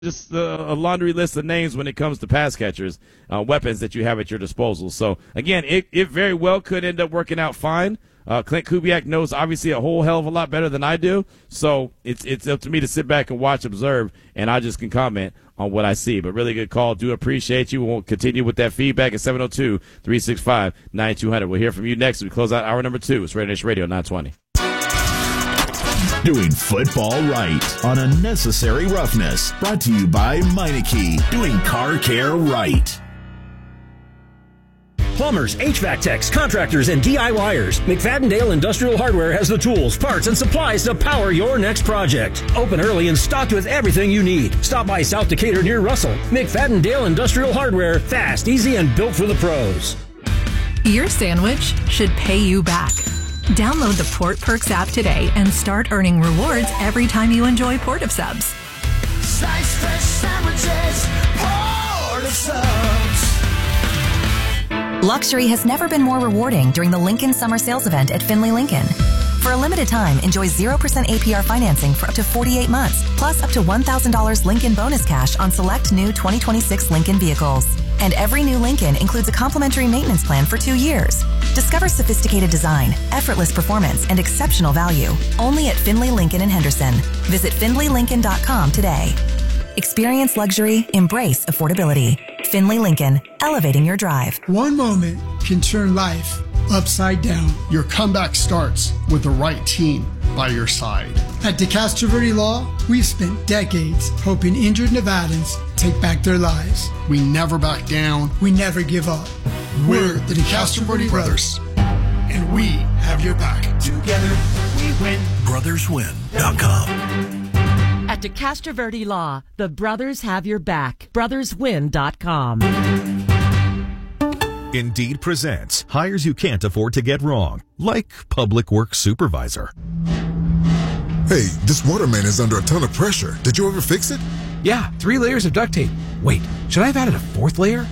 just a laundry list of names when it comes to pass catchers, weapons that you have at your disposal. So, again, it very well could end up working out fine. Clint Kubiak knows obviously a whole hell of a lot better than I do. So it's up to me to sit back and watch, observe, and I just can comment on what I see. But really good call. Do appreciate you. We'll continue with that feedback at 702-365-9200. We'll hear from you next as we close out hour number 2. It's Raider Nation Radio 920. Doing football right on Unnecessary Roughness. Brought to you by Meineke. Doing car care right. Plumbers, HVAC techs, contractors, and DIYers. McFadden-Dale Industrial Hardware has the tools, parts, and supplies to power your next project. Open early and stocked with everything you need. Stop by South Decatur near Russell. McFadden-Dale Industrial Hardware. Fast, easy, and built for the pros. Your sandwich should pay you back. Download the Port Perks app today and start earning rewards every time you enjoy Port of Subs. Slice fresh sandwiches, Port of Subs. Luxury has never been more rewarding during the Lincoln Summer Sales Event at Findlay Lincoln. For a limited time, enjoy 0% APR financing for up to 48 months, plus up to $1,000 Lincoln bonus cash on select new 2026 Lincoln vehicles. And every new Lincoln includes a complimentary maintenance plan for 2 years. Discover sophisticated design, effortless performance, and exceptional value. Only at Findlay Lincoln in Henderson. Visit FindlayLincoln.com today. Experience luxury, embrace affordability. Findlay Lincoln, elevating your drive. One moment can turn life upside down. Your comeback starts with the right team by your side. At DeCastro Verde Law, we've spent decades helping injured Nevadans take back their lives. We never back down. We never give up. We're the DeCastro Verde Brothers, and we have your back. Together, we win. BrothersWin.com. At DeCastro Verde Law, the brothers have your back. BrothersWin.com. Indeed presents hires you can't afford to get wrong, like public works supervisor. Hey, this water main is under a ton of pressure. Did you ever fix it? Yeah, 3 layers of duct tape. Wait, should I have added a 4th layer?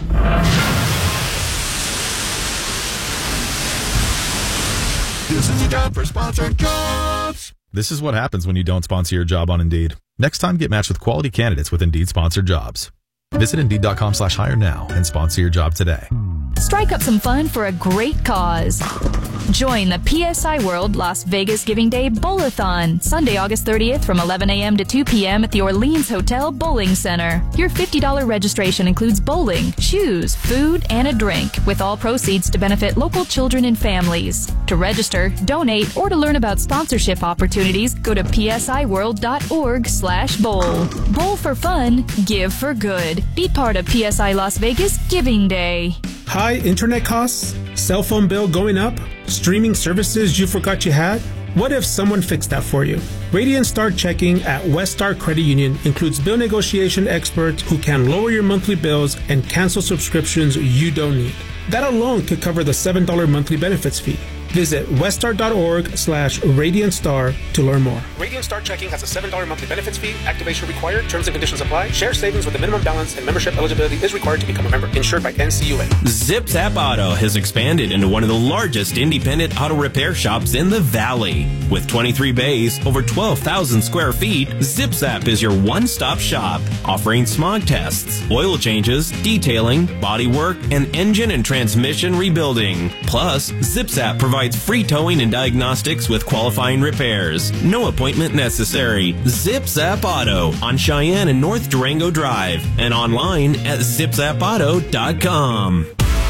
This is a job for sponsored jobs. This is what happens when you don't sponsor your job on Indeed. Next time, get matched with quality candidates with Indeed sponsored jobs. Visit Indeed.com/hire now and sponsor your job today. Strike up some fun for a great cause. Join the PSI World Las Vegas Giving Day Bowl-a-thon, Sunday, August 30th from 11 a.m. to 2 p.m. at the Orleans Hotel Bowling Center. Your $50 registration includes bowling, shoes, food, and a drink, with all proceeds to benefit local children and families. To register, donate, or to learn about sponsorship opportunities, go to psiworld.org/bowl. Bowl for fun, give for good. Be part of PSI Las Vegas Giving Day. High internet costs? Cell phone bill going up? Streaming services you forgot you had? What if someone fixed that for you? Radiant Star Checking at West Star Credit Union includes bill negotiation experts who can lower your monthly bills and cancel subscriptions you don't need. That alone could cover the $7 monthly benefits fee. Visit weststar.org/RadiantStar to learn more. Radiant Star Checking has a $7 monthly benefits fee. Activation required. Terms and conditions apply. Share savings with a minimum balance and membership eligibility is required to become a member. Insured by NCUA. ZipZap Auto has expanded into one of the largest independent auto repair shops in the Valley. With 23 bays, over 12,000 square feet, ZipZap is your one-stop shop, offering smog tests, oil changes, detailing, body work, and engine and transmission rebuilding. Plus, ZipZap provides free towing and diagnostics with qualifying repairs. No appointment necessary. ZipZap Auto on Cheyenne and North Durango Drive and online at zipzapauto.com.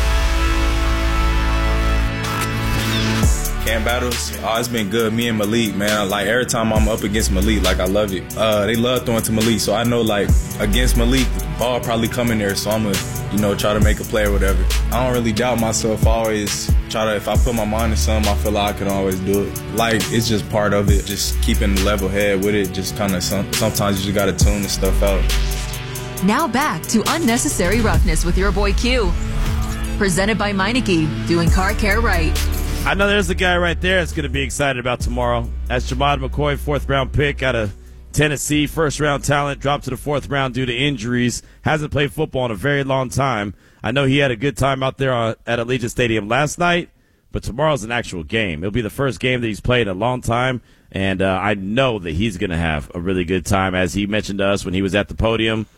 Camp battles, it's been good. Me and Malik, man, like every time I'm up against Malik, like I love it. They love throwing to Malik, so I know like against Malik, ball probably coming there, so I'm gonna, try to make a play or whatever. I don't really doubt myself. I always try to, if I put my mind to something, I feel like I can always do it. Like, it's just part of it, just keeping a level head with it, just kind of sometimes you just gotta tune the stuff out. Now back to Unnecessary Roughness with your boy Q. Presented by Meineke, doing car care right. I know there's a guy right there that's going to be excited about tomorrow. That's Jamad McCoy, 4th-round pick out of Tennessee, first-round talent, dropped to the 4th round due to injuries. Hasn't played football in a very long time. I know he had a good time out there at Allegiant Stadium last night, but tomorrow's an actual game. It'll be the first game that he's played in a long time. And I know that he's going to have a really good time. As he mentioned to us when he was at the podium